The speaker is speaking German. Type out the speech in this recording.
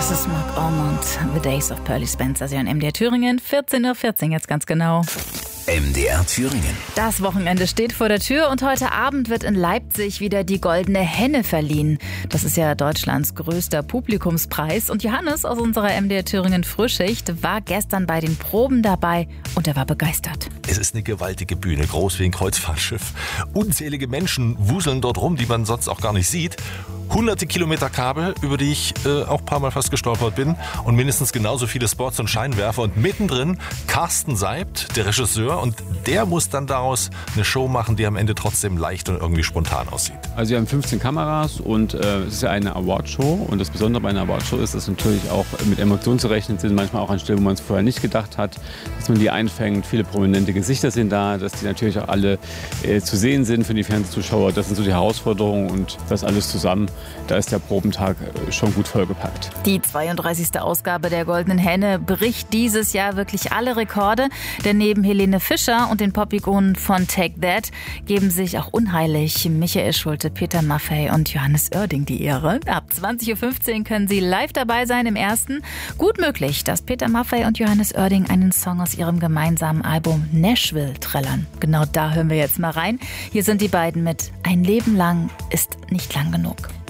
Das ist Mark Ormond, The Days of Pearly Spencer. Sie hören MDR Thüringen, 14:14 Uhr jetzt ganz genau. MDR Thüringen. Das Wochenende steht vor der Tür und heute Abend wird in Leipzig wieder die Goldene Henne verliehen. Das ist ja Deutschlands größter Publikumspreis. Und Johannes aus unserer MDR Thüringen Frühschicht war gestern bei den Proben dabei und er war begeistert. Es ist eine gewaltige Bühne, groß wie ein Kreuzfahrtschiff. Unzählige Menschen wuseln dort rum, die man sonst auch gar nicht sieht. Hunderte Kilometer Kabel, über die ich auch ein paar Mal fast gestolpert bin. Und mindestens genauso viele Spots und Scheinwerfer. Und mittendrin Carsten Seibt, der Regisseur. Und der muss dann daraus eine Show machen, die am Ende trotzdem leicht und irgendwie spontan aussieht. Also wir haben 15 Kameras und es ist ja eine Awardshow. Und das Besondere bei einer Awardshow ist, dass natürlich auch mit Emotionen zu rechnen sind. Manchmal auch an Stellen, wo man es vorher nicht gedacht hat, dass man die einfängt. Viele prominente Gesichter sind da, dass die natürlich auch alle zu sehen sind für die Fernsehzuschauer. Das sind so die Herausforderungen und das alles zusammen. Da ist der Probentag schon gut vollgepackt. Die 32. Ausgabe der Goldenen Henne bricht dieses Jahr wirklich alle Rekorde. Denn neben Helene Fischer und den Pop-Ikonen von Take That geben sich auch unheilig Michael Schulte, Peter Maffay und Johannes Oerding die Ehre. Ab 20:15 Uhr können Sie live dabei sein im ersten. Gut möglich, dass Peter Maffay und Johannes Oerding einen Song aus ihrem gemeinsamen Album Nashville trällern. Genau da hören wir jetzt mal rein. Hier sind die beiden mit Ein Leben lang ist nicht lang genug.